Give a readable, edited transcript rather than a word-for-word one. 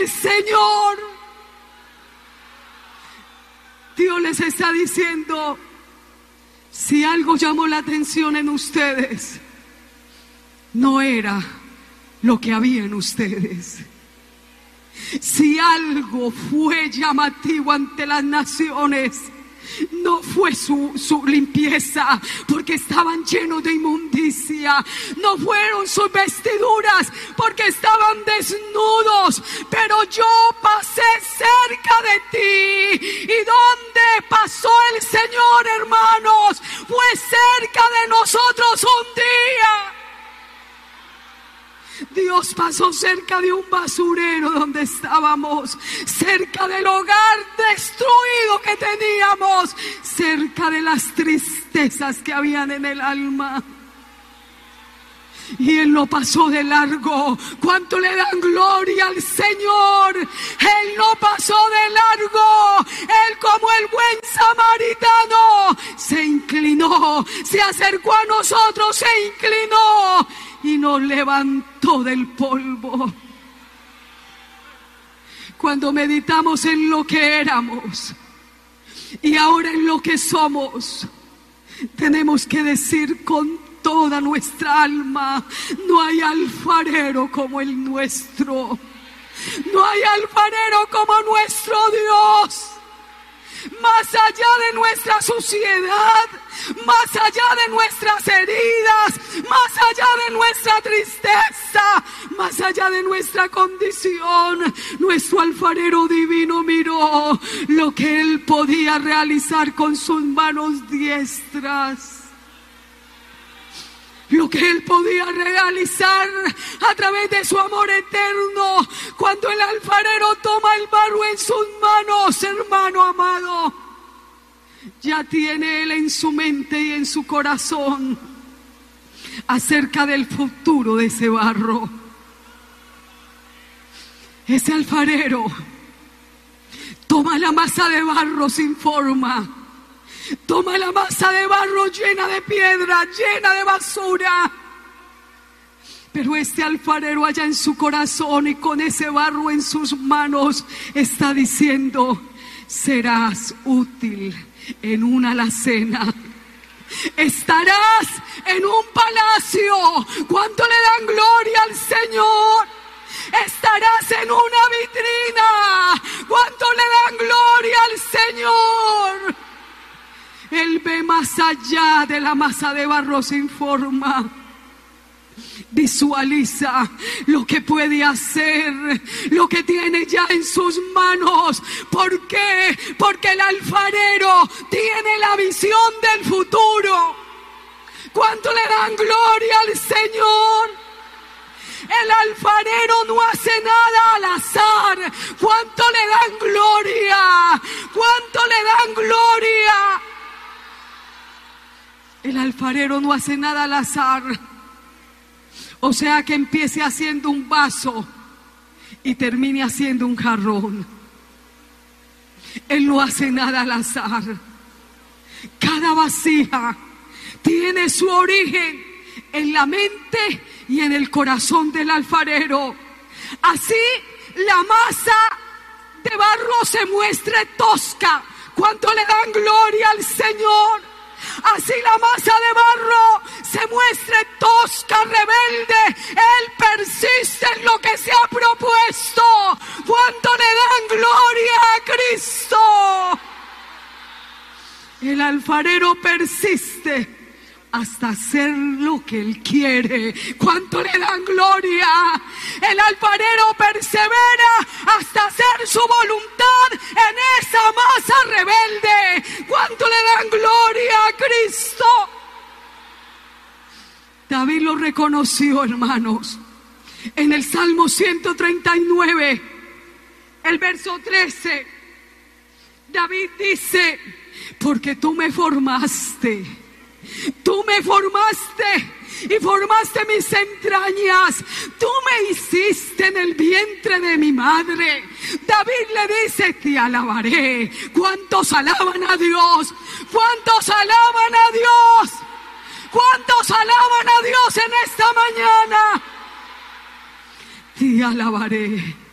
el Señor. Dios les está diciendo, si algo llamó la atención en ustedes, no era lo que había en ustedes. Si algo fue llamativo ante las naciones, no fue su limpieza, porque estaban llenos de inmundicia. No fueron sus vestiduras, porque estaban desnudos. Pero yo pasé cerca de ti. ¿Y dónde pasó el Señor, hermanos? Fue cerca de nosotros un día. Dios pasó cerca de un basurero donde estábamos, cerca del hogar destruido que teníamos, cerca de las tristezas que habían en el alma. Y Él lo pasó de largo. ¿Cuánto le dan gloria al Señor? Él no pasó de largo. Él, como el buen samaritano, se inclinó, se acercó a nosotros, se inclinó y nos levantó del polvo. Cuando meditamos en lo que éramos y ahora en lo que somos, tenemos que decir con toda nuestra alma: no hay alfarero como el nuestro. No hay alfarero como nuestro Dios. Más allá de nuestra suciedad, más allá de nuestras heridas, más allá de nuestra tristeza, más allá de nuestra condición, nuestro alfarero divino miró lo que Él podía realizar con sus manos diestras. Lo que Él podía realizar a través de su amor eterno. Cuando el alfarero toma el barro en sus manos, hermano amado, ya tiene Él en su mente y en su corazón acerca del futuro de ese barro. Ese alfarero toma la masa de barro sin forma, toma la masa de barro llena de piedra, llena de basura. Pero este alfarero allá en su corazón y con ese barro en sus manos está diciendo: serás útil en una alacena. Estarás en un palacio. ¿Cuánto le dan gloria al Señor? Estarás en una vitrina. ¿Cuánto le dan gloria al Señor? Él ve más allá de la masa de barro sin forma. Visualiza lo que puede hacer, lo que tiene ya en sus manos. ¿Por qué? Porque el alfarero tiene la visión del futuro. ¿Cuánto le dan gloria al Señor? El alfarero no hace nada al azar. ¿Cuánto le dan gloria? ¿Cuánto le dan gloria? El alfarero no hace nada al azar. O sea, que empiece haciendo un vaso y termine haciendo un jarrón. Él no hace nada al azar. Cada vasija tiene su origen en la mente y en el corazón del alfarero. Así la masa de barro se muestre tosca. ¿Cuánto le dan gloria al Señor? Así la masa de barro se muestre tosca, rebelde. Él persiste en lo que se ha propuesto. ¿Cuánto le dan gloria a Cristo? El alfarero persiste hasta hacer lo que Él quiere. ¿Cuánto le dan gloria? El alfarero persevera hasta hacer su voluntad en esa masa rebelde. ¿Cuánto le dan gloria a Cristo? David lo reconoció, hermanos. En el Salmo 139, el verso 13, David dice: porque tú me formaste. Tú me formaste y formaste mis entrañas. Tú me hiciste en el vientre de mi madre. David le dice: te alabaré. ¿Cuántos alaban a Dios? ¿Cuántos alaban a Dios? ¿Cuántos alaban a Dios en esta mañana? Te alabaré.